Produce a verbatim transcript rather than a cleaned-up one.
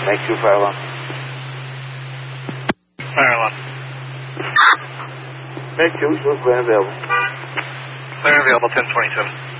Thank you, fire alarm. Fire alarm. Make two, so clear and available. Clear and available, ten twenty-seven.